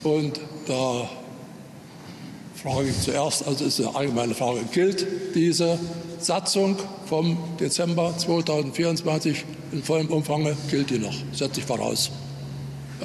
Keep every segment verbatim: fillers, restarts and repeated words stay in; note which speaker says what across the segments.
Speaker 1: Und da frage ich zuerst, also ist eine allgemeine Frage, gilt diese Satzung vom Dezember zweitausendvierundzwanzig in vollem Umfang, gilt die noch, setze ich voraus. Ja.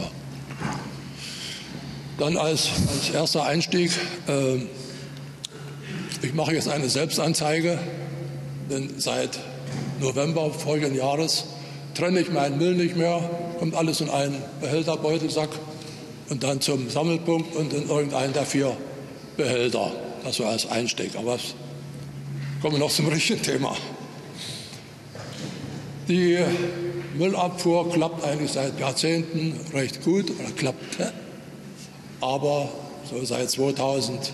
Speaker 1: Dann als, als erster Einstieg, äh, ich mache jetzt eine Selbstanzeige, denn seit November vorigen Jahres trenne ich meinen Müll nicht mehr, kommt alles in einen Behälterbeutelsack und dann zum Sammelpunkt und in irgendeinen der vier Behälter. Das war als Einstieg. Aber jetzt kommen wir noch zum richtigen Thema. Die Müllabfuhr klappt eigentlich seit Jahrzehnten recht gut, oder klappte, aber so seit zweitausendsechzehn,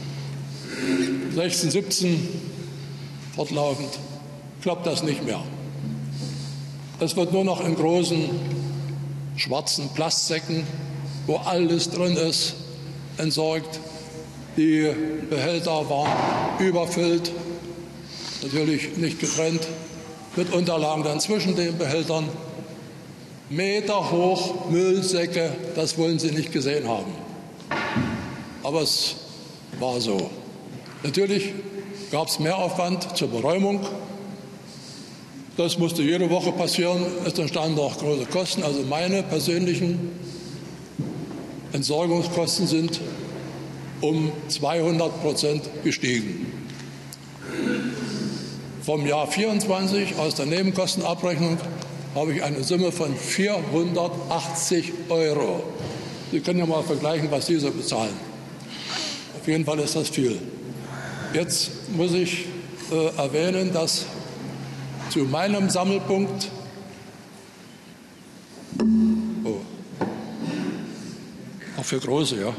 Speaker 1: siebzehn fortlaufend klappt das nicht mehr. Es wird nur noch in großen schwarzen Plastsäcken, wo alles drin ist, entsorgt. Die Behälter waren überfüllt, natürlich nicht getrennt, mit Unterlagen dann zwischen den Behältern. Meter hoch Müllsäcke, das wollen Sie nicht gesehen haben. Aber es war so. Natürlich gab es Mehraufwand zur Beräumung. Das musste jede Woche passieren. Es entstanden auch große Kosten. Also meine persönlichen Entsorgungskosten sind um zweihundert Prozent gestiegen. Vom Jahr vierundzwanzig aus der Nebenkostenabrechnung habe ich eine Summe von vierhundertachtzig Euro. Sie können ja mal vergleichen, was Sie so bezahlen. Auf jeden Fall ist das viel. Jetzt muss ich äh, erwähnen, dass zu meinem Sammelpunkt, oh, auch für Große, ja,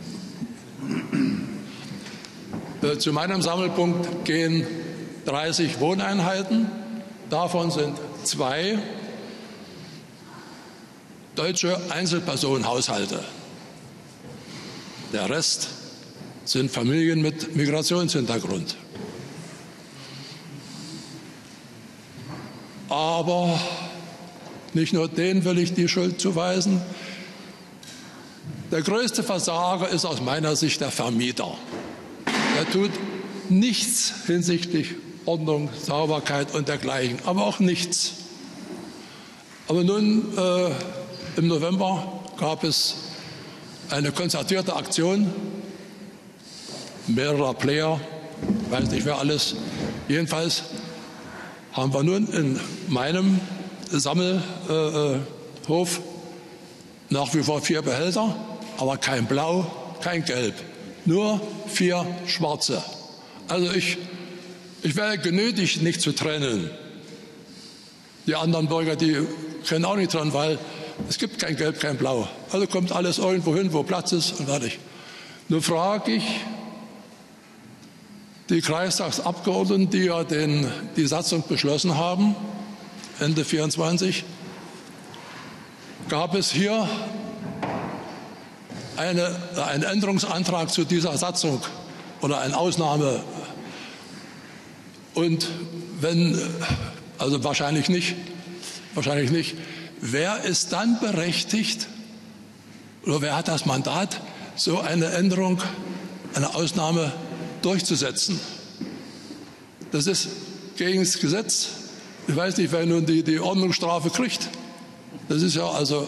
Speaker 1: äh, zu meinem Sammelpunkt gehen dreißig Wohneinheiten. Davon sind zwei deutsche Einzelpersonenhaushalte. Der Rest sind Familien mit Migrationshintergrund. Aber nicht nur denen will ich die Schuld zuweisen. Der größte Versager ist aus meiner Sicht der Vermieter. Er tut nichts hinsichtlich Ordnung, Sauberkeit und dergleichen, aber auch nichts. Aber nun, äh, im November gab es eine konzertierte Aktion mehrerer Player, weiß nicht wer alles. Jedenfalls haben wir nun in meinem Sammelhof äh, nach wie vor vier Behälter, aber kein Blau, kein Gelb, nur vier schwarze. Also ich, ich werde genötigt, nicht zu trennen. Die anderen Bürger, die können auch nicht trennen, weil es gibt kein Gelb, kein Blau. Also kommt alles irgendwo hin, wo Platz ist und fertig. Nun frage ich die Kreistagsabgeordneten, die ja den, die Satzung beschlossen haben, Ende vierundzwanzig, gab es hier eine, einen Änderungsantrag zu dieser Satzung oder eine Ausnahme? Und wenn, also wahrscheinlich nicht, wahrscheinlich nicht, wer ist dann berechtigt oder wer hat das Mandat, so eine Änderung, eine Ausnahme durchzusetzen? Das ist gegen das Gesetz. Ich weiß nicht, wer nun die, die Ordnungsstrafe kriegt. Das ist ja also,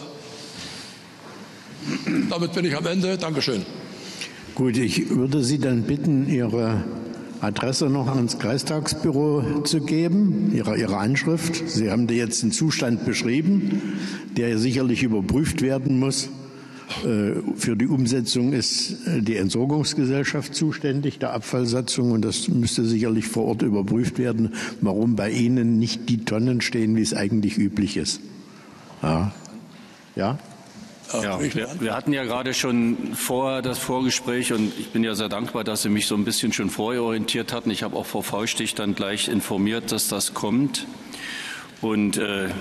Speaker 1: damit bin ich am Ende. Dankeschön.
Speaker 2: Gut, ich würde Sie dann bitten, Ihre Adresse noch ans Kreistagsbüro zu geben, Ihre, Ihre Anschrift. Sie haben jetzt einen Zustand beschrieben, der sicherlich überprüft werden muss. Für die Umsetzung ist die Entsorgungsgesellschaft zuständig, der Abfallsatzung, und das müsste sicherlich vor Ort überprüft werden, warum bei Ihnen nicht die Tonnen stehen, wie es eigentlich üblich ist. Ja? Ja?
Speaker 3: Ja, wir, wir hatten ja gerade schon vorher das Vorgespräch und ich bin ja sehr dankbar, dass Sie mich so ein bisschen schon vorher orientiert hatten. Ich habe auch Frau Faustich dann gleich informiert, dass das kommt. Und äh,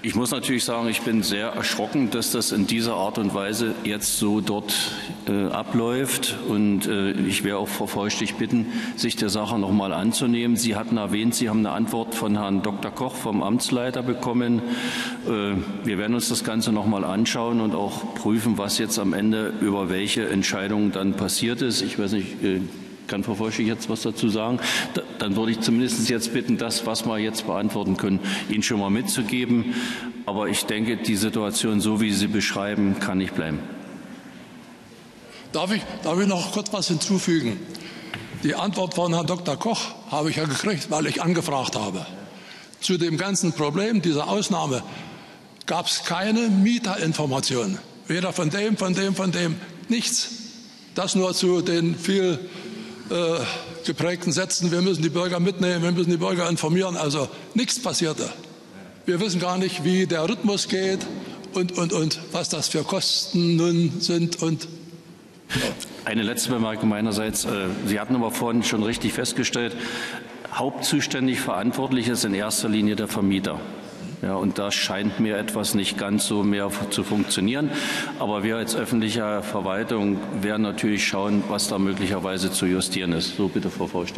Speaker 3: Ich muss natürlich sagen, ich bin sehr erschrocken, dass das in dieser Art und Weise jetzt so dort äh, abläuft. Und äh, ich wäre auch Frau Feuchtig bitten, sich der Sache noch mal anzunehmen. Sie hatten erwähnt, Sie haben eine Antwort von Herrn Doktor Koch, vom Amtsleiter, bekommen. Äh, wir werden uns das Ganze noch mal anschauen und auch prüfen, was jetzt am Ende über welche Entscheidungen dann passiert ist. Ich weiß nicht, äh, kann Frau Feuchtig jetzt was dazu sagen? Da, dann würde ich zumindest jetzt bitten, das, was wir jetzt beantworten können, Ihnen schon mal mitzugeben. Aber ich denke, die Situation, so wie Sie sie beschreiben, kann nicht bleiben.
Speaker 1: Darf ich, darf ich noch kurz was hinzufügen? Die Antwort von Herrn Doktor Koch habe ich ja gekriegt, weil ich angefragt habe. Zu dem ganzen Problem dieser Ausnahme gab es keine Mieterinformation. Weder von dem, von dem, von dem, nichts. Das nur zu den viel äh, geprägten Sätzen, wir müssen die Bürger mitnehmen, wir müssen die Bürger informieren. Also nichts passierte. Wir wissen gar nicht, wie der Rhythmus geht und, und, und was das für Kosten nun sind. Und
Speaker 3: Eine letzte Bemerkung meinerseits. Sie hatten aber vorhin schon richtig festgestellt, hauptzuständig verantwortlich ist in erster Linie der Vermieter. Ja, und da scheint mir etwas nicht ganz so mehr zu funktionieren. Aber wir als öffentliche Verwaltung werden natürlich schauen, was da möglicherweise zu justieren ist. So bitte, Frau Feuchtig.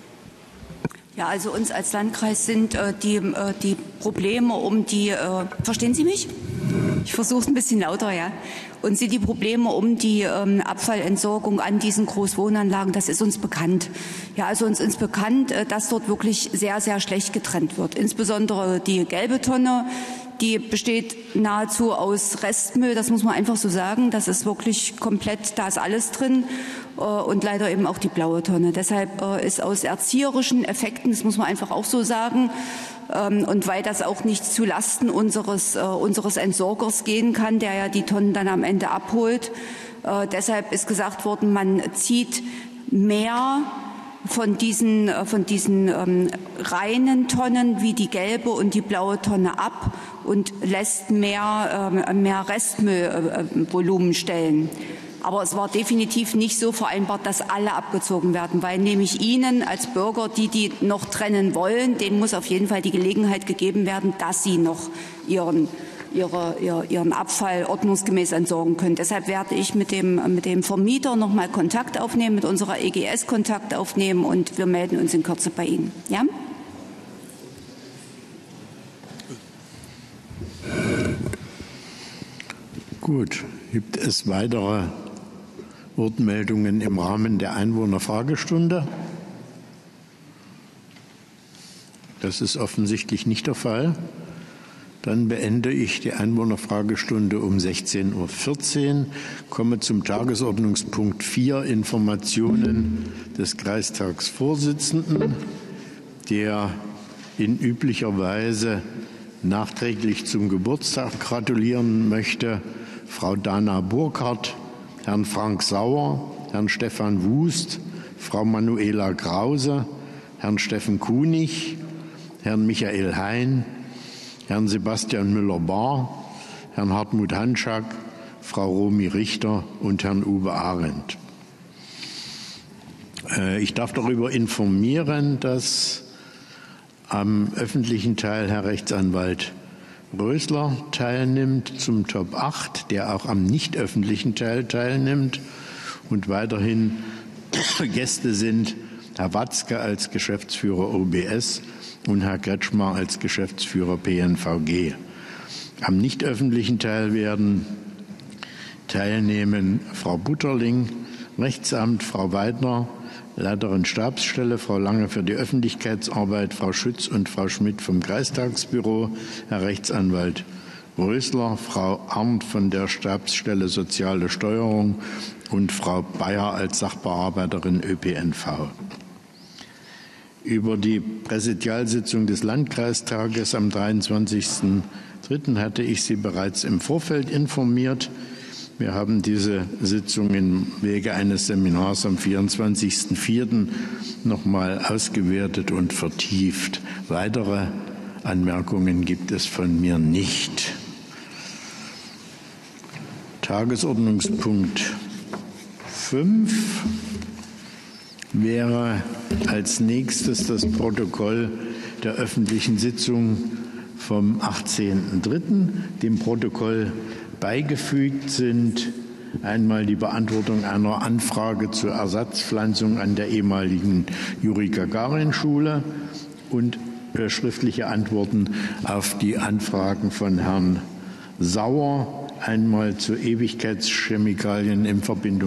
Speaker 4: Ja, also uns als Landkreis sind äh, die, äh, die Probleme um die, äh, verstehen Sie mich? Ich versuche es ein bisschen lauter, ja. Und sind die Probleme um die ähm, Abfallentsorgung an diesen Großwohnanlagen, das ist uns bekannt. Ja, also uns ist bekannt, äh, dass dort wirklich sehr, sehr schlecht getrennt wird. Insbesondere die gelbe Tonne, die besteht nahezu aus Restmüll, das muss man einfach so sagen. Das ist wirklich komplett, da ist alles drin. Und leider eben auch die blaue Tonne. Deshalb ist aus erzieherischen Effekten, das muss man einfach auch so sagen, und weil das auch nicht zu Lasten unseres, unseres Entsorgers gehen kann, der ja die Tonnen dann am Ende abholt, deshalb ist gesagt worden, man zieht mehr von diesen, von diesen ähm, reinen Tonnen wie die gelbe und die blaue Tonne ab und lässt mehr, ähm, mehr Restmüllvolumen äh, stellen. Aber es war definitiv nicht so vereinbart, dass alle abgezogen werden, weil nämlich Ihnen als Bürger, die die noch trennen wollen, denen muss auf jeden Fall die Gelegenheit gegeben werden, dass sie noch ihren, ihre, ihren Abfall ordnungsgemäß entsorgen können. Deshalb werde ich mit dem, mit dem Vermieter noch mal Kontakt aufnehmen, mit unserer E G S Kontakt aufnehmen und wir melden uns in Kürze bei Ihnen. Ja?
Speaker 2: Gut. Gibt es weitere Wortmeldungen im Rahmen der Einwohnerfragestunde? Das ist offensichtlich nicht der Fall. Dann beende ich die Einwohnerfragestunde um sechzehn Uhr vierzehn, komme zum Tagesordnungspunkt vier, Informationen des Kreistagsvorsitzenden, der in üblicher Weise nachträglich zum Geburtstag gratulieren möchte Frau Dana Burkhardt, Herrn Frank Sauer, Herrn Stefan Wust, Frau Manuela Krause, Herrn Steffen Kunig, Herrn Michael Hein, Herrn Sebastian Müller-Bahr, Herrn Hartmut Hanschak, Frau Romy Richter und Herrn Uwe Arendt. Ich darf darüber informieren, dass am öffentlichen Teil Herr Rechtsanwalt Rösler teilnimmt zum Top acht, der auch am nicht öffentlichen Teil teilnimmt. Und weiterhin Gäste sind Herr Watzke als Geschäftsführer O B S und Herr Kretschmer als Geschäftsführer P N V G. Am nicht öffentlichen Teil werden teilnehmen Frau Butterling, Rechtsamt, Frau Weidner, Leiterin Stabsstelle, Frau Lange für die Öffentlichkeitsarbeit, Frau Schütz und Frau Schmidt vom Kreistagsbüro, Herr Rechtsanwalt Rösler, Frau Arndt von der Stabsstelle Soziale Steuerung und Frau Bayer als Sachbearbeiterin Ö P N V. Über die Präsidialsitzung des Landkreistages am dreiundzwanzigsten dritten hatte ich Sie bereits im Vorfeld informiert. Wir haben diese Sitzung im Wege eines Seminars am vierundzwanzigsten vierten noch mal ausgewertet und vertieft. Weitere Anmerkungen gibt es von mir nicht. Tagesordnungspunkt fünf wäre als nächstes das Protokoll der öffentlichen Sitzung vom achtzehnten dritten Dem Protokoll beigefügt sind einmal die Beantwortung einer Anfrage zur Ersatzpflanzung an der ehemaligen Juri-Gagarin-Schule und äh, schriftliche Antworten auf die Anfragen von Herrn Sauer, einmal zu Ewigkeitschemikalien in Verbindung